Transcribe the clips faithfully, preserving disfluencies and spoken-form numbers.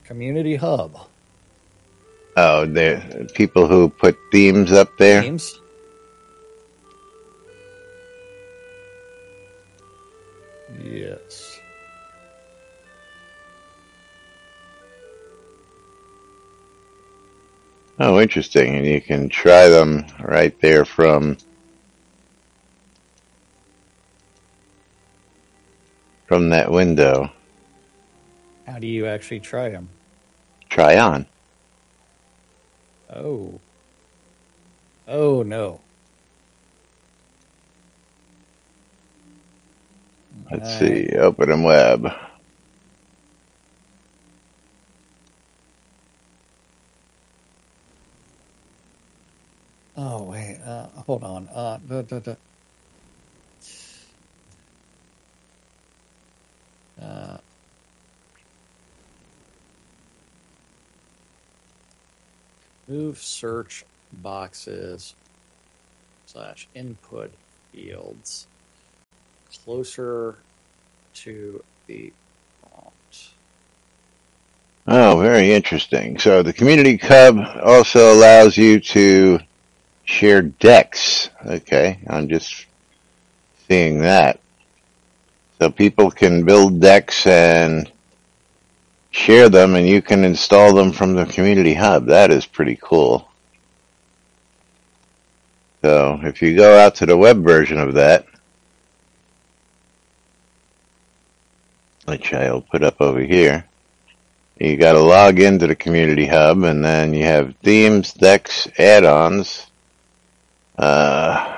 Community hub. Oh, the people who put themes up there? Themes? Yes. Oh, interesting. And you can try them right there from from that window. How do you actually try them? Try on. Oh. Oh, no. Let's All see. right. Open in web. Oh, wait. Uh, hold on. Uh, da, da, da. Uh, move search boxes slash input fields closer to the prompt. Oh, very interesting. So the Community Hub also allows you to share decks. Okay, I'm just seeing that. So people can build decks and share them, and you can install them from the Community Hub. That is pretty cool. So if you go out to the web version of that, which I'll put up over here, you got to log into the Community Hub, and then you have themes, decks, add-ons, uh,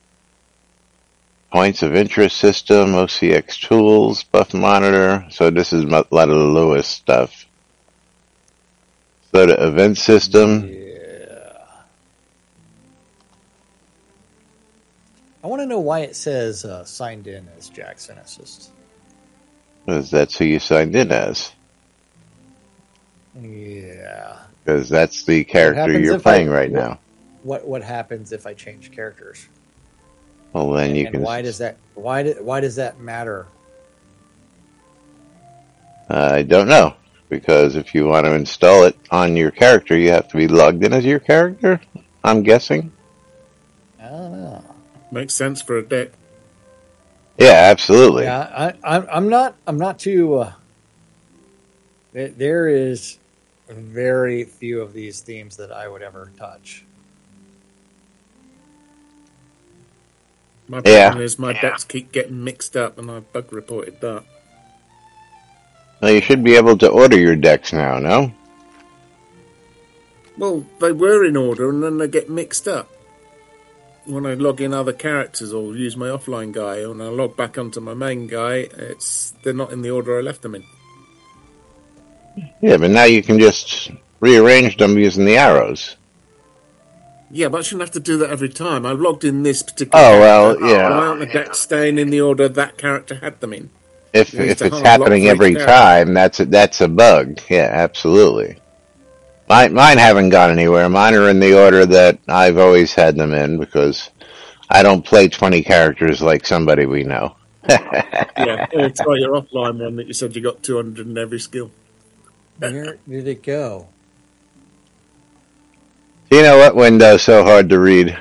points of interest system, O C X tools, buff monitor. So this is a lot of the Lewis stuff. So the event system. Yeah. I want to know why it says uh, signed in as Jackson Assist. Because that's who you signed in as. Yeah. Because that's the character you're playing I, right what, now. What what happens if I change characters? Well, then and, you and can. Why does that? Why do, Why does that matter? I don't know. Because if you want to install it on your character, you have to be logged in as your character. I'm guessing. I don't know. Makes sense for a deck. Yeah, absolutely. Yeah, I, I, I'm not. I'm not too. Uh, there is very few of these themes that I would ever touch. My problem yeah. is my yeah. decks keep getting mixed up, and I bug reported that. Well, you should be able to order your decks now, no? Well, they were in order, and then they get mixed up. When I log in other characters or use my offline guy, and I log back onto my main guy, it's they're not in the order I left them in. Yeah, but now you can just rearrange them using the arrows. Yeah, but I shouldn't have to do that every time. I've logged in this particular Oh, character. well, yeah. Why aren't the decks staying in the order that character had them in? If if it's happening every time, that's a, that's a bug. Yeah, absolutely. Mine, mine haven't gone anywhere. Mine are in the order that I've always had them in because I don't play twenty characters like somebody we know. Yeah, it's like your offline one that you said you got two hundred in every skill. Where did it go? You know what window's so hard to read?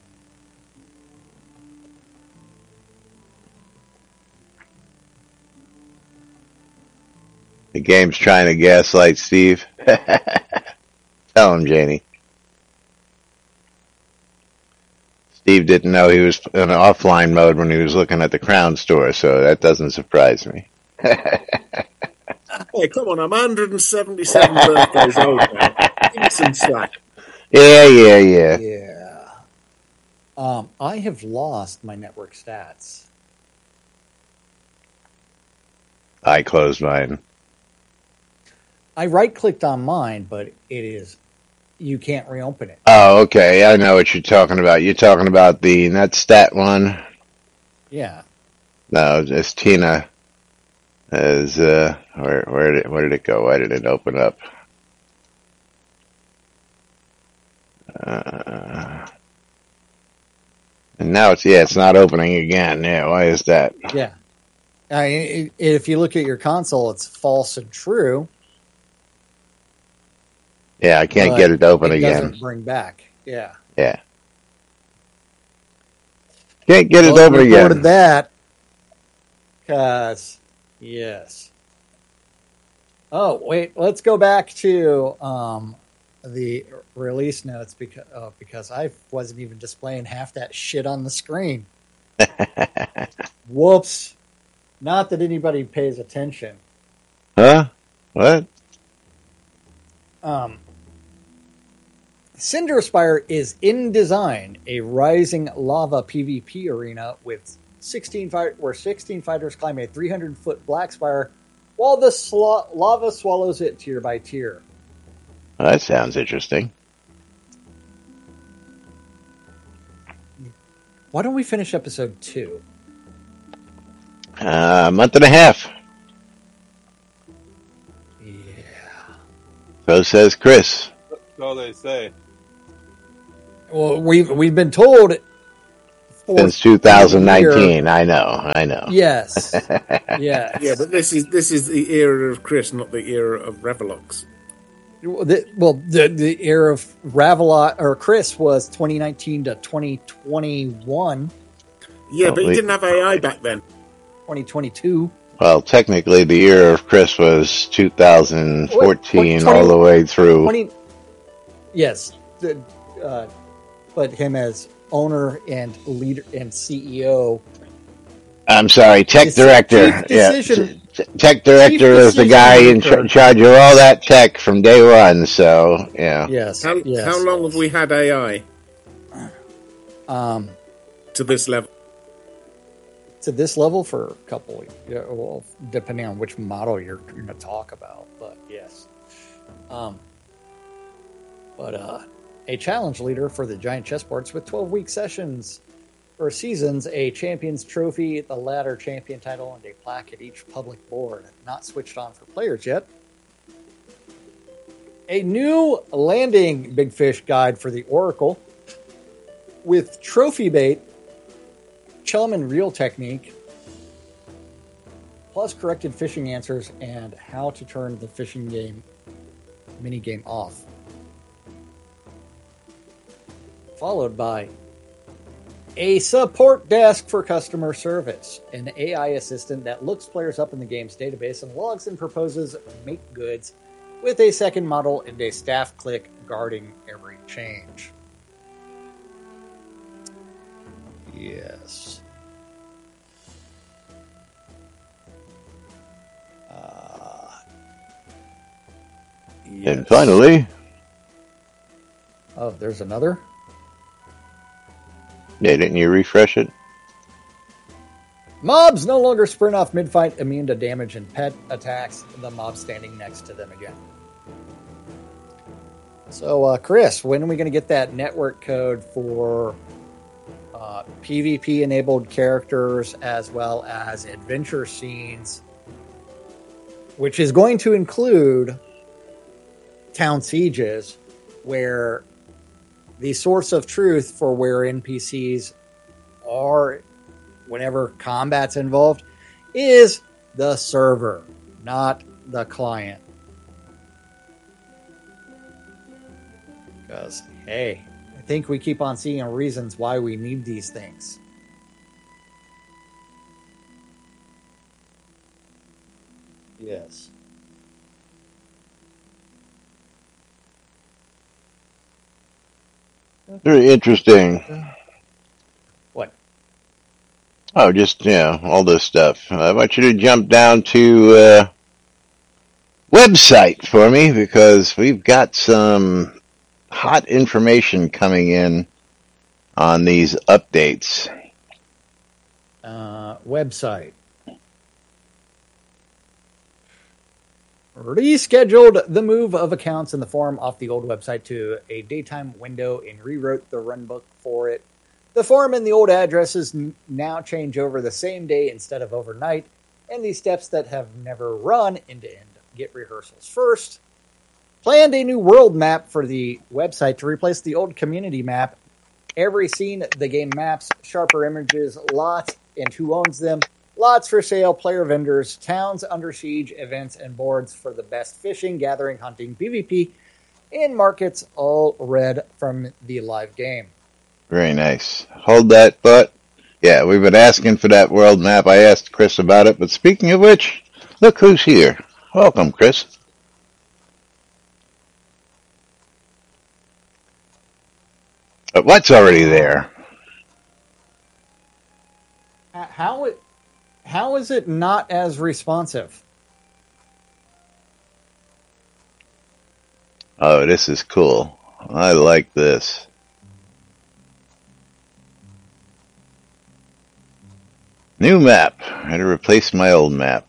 The game's trying to gaslight Steve. Tell him, Janie. Steve didn't know he was in offline mode when he was looking at the Crown store, so that doesn't surprise me. Hey, come on, I'm one hundred seventy-seven birthdays old now. Give me some slack. Yeah, yeah, yeah. Yeah. Um, I have lost my network stats. I closed mine. I right-clicked on mine, but it is, you can't reopen it. Oh, okay. I know what you're talking about. You're talking about the net stat one. Yeah. No, it's Tina. As uh, where where did it, where did it go? Why did it open up? Uh, and now it's yeah, it's not opening again. Yeah, why is that? Yeah. I, if you look at your console, it's false and true. Yeah, I can't but get it to open it again. doesn't bring back. Yeah. Yeah. Can't get it Well, open you reported again. that. Because, yes. Oh, wait. Let's go back to um, the release notes because, oh, because I wasn't even displaying half that shit on the screen. Whoops. Not that anybody pays attention. Huh? What? Um, Cinderspire is in design a rising lava PvP arena with sixteen fight where sixteen fighters climb a three hundred foot black spire while the sl- lava swallows it tier by tier. Well, that sounds interesting. Why don't we finish episode two? Uh, a month and a half. Yeah. So says Chris. That's all they say. Well, we've we've been told for Since two thousand nineteen. I know. I know. Yes. Yes. Yeah, but this is this is the era of Chris, not the era of Revelox. The, well, the the era of Ravelot or Chris was twenty nineteen to twenty twenty-one. Yeah, Oh, but he wait. didn't have A I back then. twenty twenty-two. Well, technically, the year of Chris was two thousand fourteen twenty, all the way through. twenty, yes, the, uh, but him as owner and leader and C E O. I'm sorry, tech Chief director. Yeah, decision- t- tech director is the decision guy in ch- maker. charge of all that tech from day one. So, yeah. Yes, How, yes. how long have we had A I Um, to this level? to this level for a couple, yeah, well, depending on which model you're going to talk about, but yes. Um, but uh, a challenge leader for the giant chessboards with twelve week sessions or seasons, a champion's trophy, the ladder champion title, and a plaque at each public board. Not switched on for players yet. A new landing big fish guide for the Oracle with trophy bait, chum and reel technique, plus corrected fishing answers and how to turn the fishing game mini game off. Followed by a support desk for customer service, an A I assistant that looks players up in the game's database and logs and proposes make goods with a second model and a staff click guarding every change. Yes. Uh, yes. And finally, Oh, there's another? yeah, didn't you refresh it? Mobs no longer sprint off mid-fight, immune to damage and pet attacks, the mob standing next to them again. So, uh, Chris, when are we going to get that network code for uh, PvP-enabled characters as well as adventure scenes, which is going to include town sieges, where the source of truth for where N P Cs are whenever combat's involved is the server, not the client. Because, hey, I think we keep on seeing reasons why we need these things. Yes. Very interesting. What? Oh, just, yeah, all this stuff. I want you to jump down to uh, website for me because we've got some hot information coming in on these updates. Uh, website. Rescheduled the move of accounts in the forum off the old website to a daytime window and rewrote the runbook for it. The forum and the old addresses n- now change over the same day instead of overnight, and these steps that have never run end-to-end get rehearsals first. Planned a new world map for the website to replace the old community map. Every scene the game maps, sharper images, lots, and who owns them. Lots for sale, player vendors, towns under siege, events, and boards for the best fishing, gathering, hunting, PvP, in markets all read from the live game. Very nice. Hold that thought. Yeah, we've been asking for that world map. I asked Chris about it, but speaking of which, look who's here. Welcome, Chris. But what's already there? How it, how is it not as responsive? Oh, this is cool. I like this. New map. I had to replace my old map.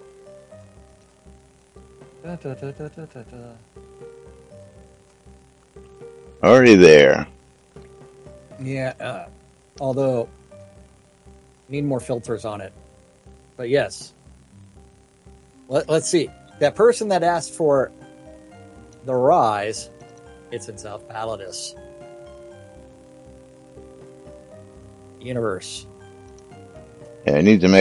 Da, da, da, da, da, da. Already there. Yeah, uh, although need more filters on it. But yes. Let, let's see. That person that asked for the Rise, it's in South Palatus. Universe. Yeah, I need to make